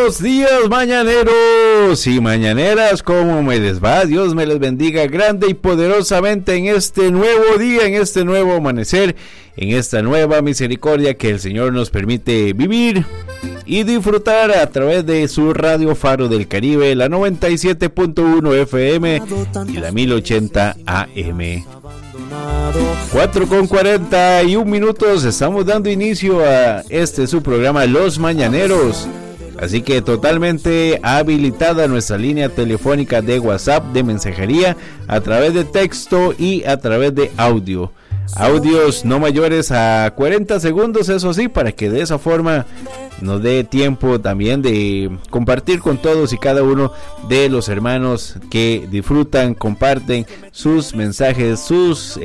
Buenos días, mañaneros y mañaneras, ¿cómo me les va? Dios me les bendiga grande y poderosamente en este nuevo día, en este nuevo amanecer, en esta nueva misericordia que el Señor nos permite vivir y disfrutar a través de su radio Faro del Caribe, la 97.1 FM y la 1080 AM. 4:41 estamos dando inicio a su programa Los Mañaneros, así que totalmente habilitada nuestra línea telefónica de WhatsApp, de mensajería, a través de texto y a través de audios no mayores a 40 segundos, eso sí, para que de esa forma nos dé tiempo también de compartir con todos y cada uno de los hermanos que disfrutan, comparten sus mensajes, sus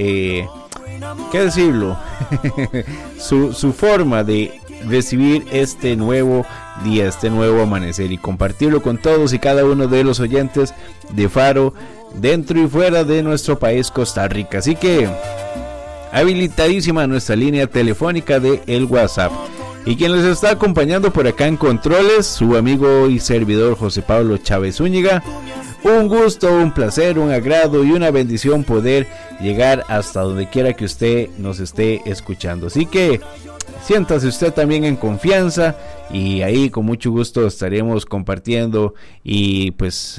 su forma de recibir este nuevo día, este nuevo amanecer, y compartirlo con todos y cada uno de los oyentes de Faro dentro y fuera de nuestro país, Costa Rica. Así que habilitadísima nuestra línea telefónica de el WhatsApp. Y quien les está acompañando por acá en controles, su amigo y servidor José Pablo Chávez Zúñiga. Un gusto, un placer, un agrado y una bendición poder llegar hasta donde quiera que usted nos esté escuchando. Así que siéntase usted también en confianza y ahí con mucho gusto estaremos compartiendo y pues,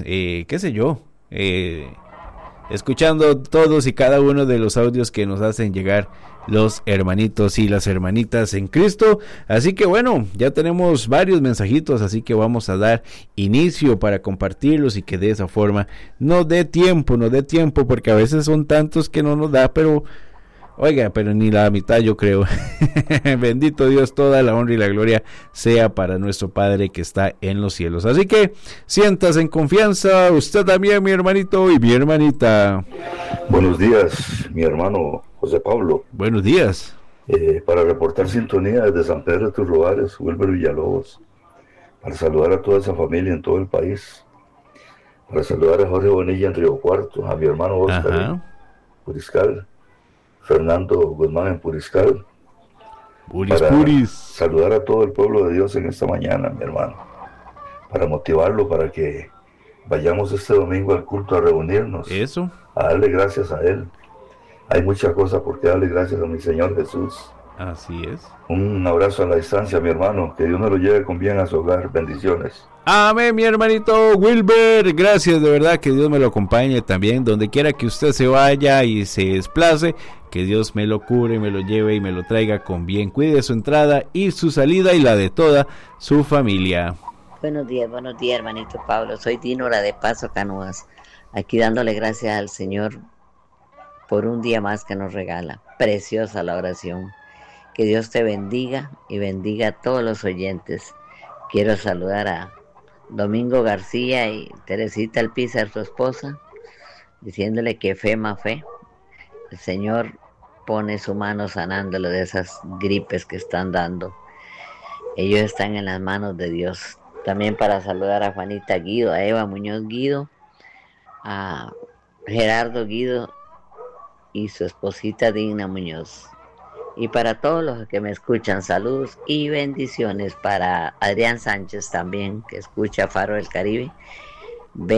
escuchando todos y cada uno de los audios que nos hacen llegar los hermanitos y las hermanitas en Cristo. Así que bueno, ya tenemos varios mensajitos, así que vamos a dar inicio para compartirlos y que de esa forma nos dé tiempo, porque a veces son tantos que no nos da, pero ni la mitad yo creo. Bendito Dios, toda la honra y la gloria sea para nuestro Padre que está en los cielos. Así que siéntase en confianza, usted también, mi hermanito y mi hermanita. Buenos días, mi hermano José Pablo. Buenos días. Para reportar sintonía desde San Pedro de Turrubares, Wilber Villalobos, para saludar a toda esa familia en todo el país, para saludar a Jorge Bonilla en Río Cuarto, a mi hermano Oscar en Puriscal, Fernando Guzmán en Puriscal, para saludar a todo el pueblo de Dios en esta mañana, mi hermano, para motivarlo para que vayamos este domingo al culto a reunirnos, a darle gracias a Él. Hay muchas cosas por qué darle gracias a mi Señor Jesús. Así es. Un abrazo a la distancia, mi hermano, que Dios me lo lleve con bien a su hogar. Bendiciones. Amén, mi hermanito Wilber, gracias, de verdad, que Dios me lo acompañe también, donde quiera que usted se vaya y se desplace, que Dios me lo cure, me lo lleve y me lo traiga con bien, cuide su entrada y su salida y la de toda su familia. Buenos días, hermanito Pablo, soy Dinora de Paso Canoas, aquí dándole gracias al Señor por un día más que nos regala. Preciosa la oración. Que Dios te bendiga y bendiga a todos los oyentes. Quiero saludar a Domingo García y Teresita Alpizar, su esposa, diciéndole que fe más fe. El Señor pone su mano sanándolo de esas gripes que están dando. Ellos están en las manos de Dios. También para saludar a Juanita Guido, a Eva Muñoz Guido, a Gerardo Guido y su esposita Digna Muñoz. Y para todos los que me escuchan, saludos y bendiciones para Adrián Sánchez también, que escucha Faro del Caribe,